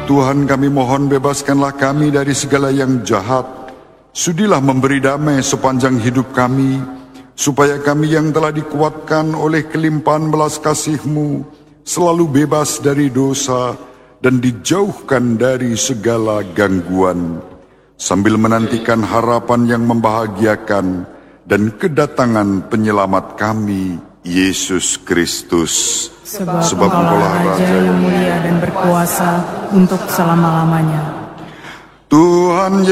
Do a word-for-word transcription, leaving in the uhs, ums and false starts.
Tuhan, kami mohon bebaskanlah kami dari segala yang jahat. Sudilah memberi damai sepanjang hidup kami, supaya kami yang telah dikuatkan oleh kelimpahan belas kasih-Mu selalu bebas dari dosa dan dijauhkan dari segala gangguan, sambil menantikan harapan yang membahagiakan dan kedatangan penyelamat kami, Yesus Kristus. Sebab, Sebab Engkaulah Raja yang mulia dan berkuasa untuk selama-lamanya. Tuhan